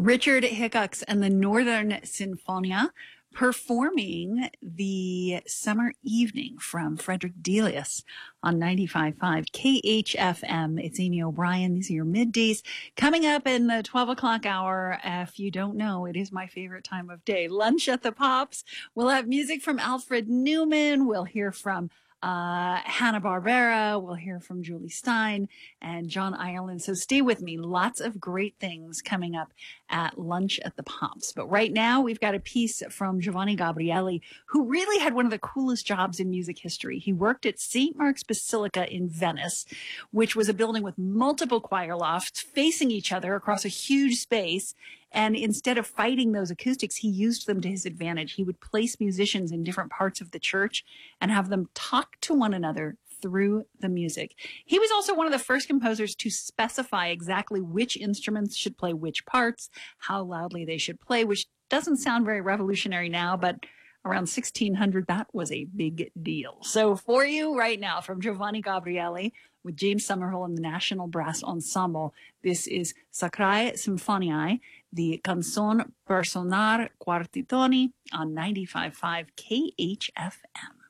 Richard Hickox and the Northern Sinfonia performing the Summer Evening from Frederick Delius on 95.5 KHFM. It's Amy O'Brien. These are your middays. Coming up in the 12 o'clock hour, if you don't know, it is my favorite time of day. Lunch at the Pops. We'll have music from Alfred Newman. We'll hear from Hanna-Barbera. We'll hear from Julie Stein and John Ireland. So stay with me. Lots of great things coming up at Lunch at the Pops. But right now we've got a piece from Giovanni Gabrieli, who really had one of the coolest jobs in music history. He worked at St. Mark's Basilica in Venice, which was a building with multiple choir lofts facing each other across a huge space. And instead of fighting those acoustics, he used them to his advantage. He would place musicians in different parts of the church and have them talk to one another through the music. He was also one of the first composers to specify exactly which instruments should play which parts, how loudly they should play, which doesn't sound very revolutionary now, but around 1600, that was a big deal. So for you right now, from Giovanni Gabrieli with James Somerville and the National Brass Ensemble, this is Sacrae Symphoniae, the Canzone per Sonar Quarti Toni on 95.5 KHFM.